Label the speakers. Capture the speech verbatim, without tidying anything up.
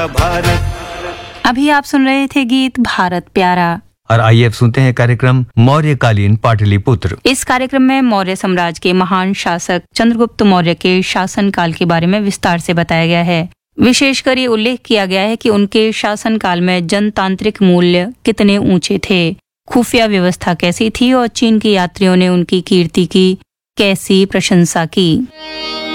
Speaker 1: हमारा भारत।
Speaker 2: अभी आप सुन रहे थे गीत भारत प्यारा।
Speaker 3: और आइए अब सुनते हैं कार्यक्रम मौर्यकालीन पाटलिपुत्र।
Speaker 2: इस कार्यक्रम में मौर्य साम्राज्य के महान शासक चंद्रगुप्त मौर्य के शासनकाल के बारे में विस्तार से बताया गया है। विशेषकर ये उल्लेख किया गया है कि उनके शासनकाल में जनतांत्रिक मूल्य कितने ऊंचे थे, खुफिया व्यवस्था कैसी थी और चीन के यात्रियों ने उनकी कीर्ति की कैसी प्रशंसा की।